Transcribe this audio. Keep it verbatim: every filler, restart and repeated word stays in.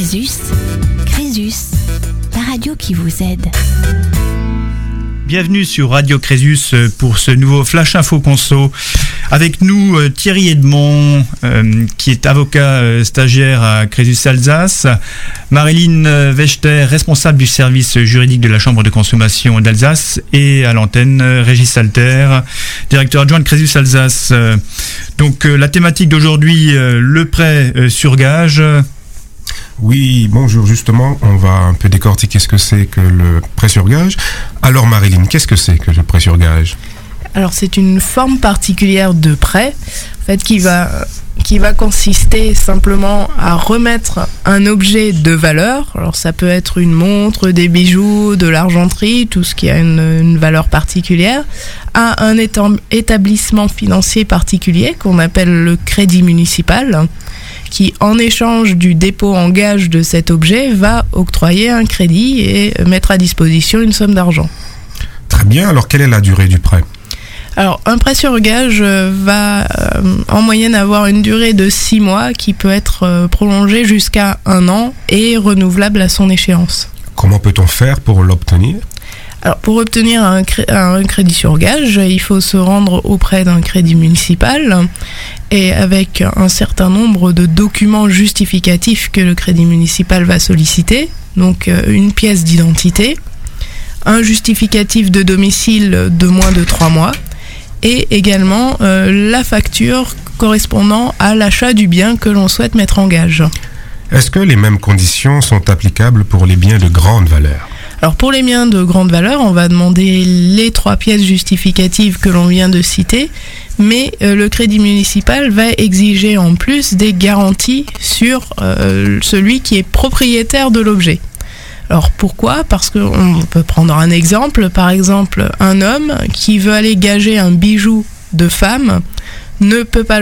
Crésus, Crésus, la radio qui vous aide. Bienvenue sur Radio Crésus pour ce nouveau Flash Info Conso. Avec nous Thierry Edmond, euh, qui est avocat euh, stagiaire à Crésus Alsace, Marilyn Wechter, responsable du service juridique de la Chambre de consommation d'Alsace, et à l'antenne Régis Salter, directeur adjoint de Crésus Alsace. Donc euh, la thématique d'aujourd'hui, euh, le prêt euh, sur gage. Oui, bonjour, justement, on va un peu décortiquer ce que c'est que le prêt sur gage. Alors Marilyn, qu'est-ce que c'est que le prêt sur gage ? Alors c'est une forme particulière de prêt, en fait, qui va, qui va consister simplement à remettre un objet de valeur. Alors ça peut être une montre, des bijoux, de l'argenterie, tout ce qui a une, une valeur particulière, à un étam- établissement financier particulier qu'on appelle le crédit municipal, qui, en échange du dépôt en gage de cet objet, va octroyer un crédit et mettre à disposition une somme d'argent. Très bien, alors quelle est la durée du prêt ? Alors, un prêt sur gage va euh, en moyenne avoir une durée de six mois qui peut être euh, prolongée jusqu'à un an et renouvelable à son échéance. Comment peut-on faire pour l'obtenir ? Alors, pour obtenir un, cré- un crédit sur gage, il faut se rendre auprès d'un crédit municipal et avec un certain nombre de documents justificatifs que le crédit municipal va solliciter, donc euh, une pièce d'identité, un justificatif de domicile de moins de trois mois et également euh, la facture correspondant à l'achat du bien que l'on souhaite mettre en gage. Est-ce que les mêmes conditions sont applicables pour les biens de grande valeur ? Alors pour les biens de grande valeur, on va demander les trois pièces justificatives que l'on vient de citer, mais euh, le crédit municipal va exiger en plus des garanties sur euh, celui qui est propriétaire de l'objet. Alors pourquoi ? Parce qu'on peut prendre un exemple, par exemple un homme qui veut aller gager un bijou de femme ne peut pas